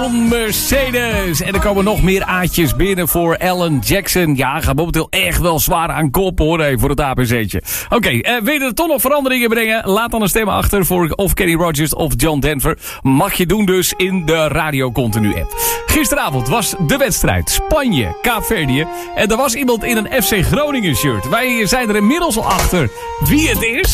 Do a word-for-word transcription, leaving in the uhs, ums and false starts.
Hamilton, Mercedes. En er komen nog meer aatjes binnen voor Alan Jackson. Ja, gaat momenteel echt wel zwaar aan kop hoor, hey, voor het A P C'tje. Oké, okay, uh, wil je er toch nog veranderingen brengen? Laat dan een stem achter voor of Kenny Rogers of John Denver. Mag je doen dus in de Radio Continu app. Gisteravond was de wedstrijd Spanje, Kaapverdië. En er was iemand in een F C Groningen shirt. Wij zijn er inmiddels al achter wie het is.